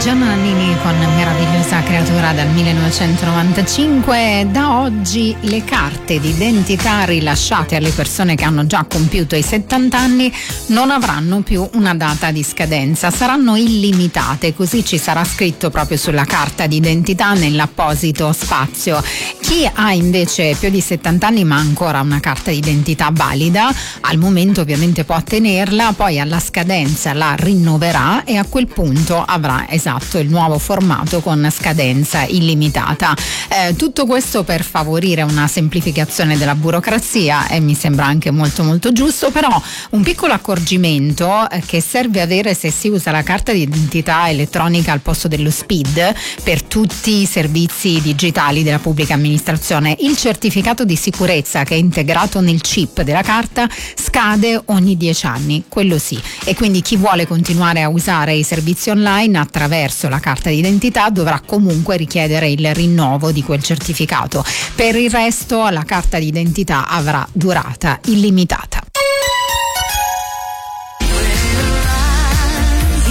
Gianna Nannini con Meravigliosa creatura dal 1995. Da oggi le carte d'identità rilasciate alle persone che hanno già compiuto i 70 anni non avranno più una data di scadenza, saranno illimitate, così ci sarà scritto proprio sulla carta d'identità nell'apposito spazio. Chi ha invece più di 70 anni ma ancora una carta d'identità valida, al momento ovviamente può tenerla, poi alla scadenza la rinnoverà e a quel punto avrà il nuovo formato con scadenza illimitata. Tutto questo per favorire una semplificazione della burocrazia e mi sembra anche molto molto giusto, però un piccolo accorgimento che serve avere se si usa la carta di identità elettronica al posto dello SPID per tutti i servizi digitali della pubblica amministrazione: il certificato di sicurezza che è integrato nel chip della carta scade ogni 10 anni, quello sì, e quindi chi vuole continuare a usare i servizi online attraverso la carta d'identità dovrà comunque richiedere il rinnovo di quel certificato. Per il resto la carta d'identità avrà durata illimitata.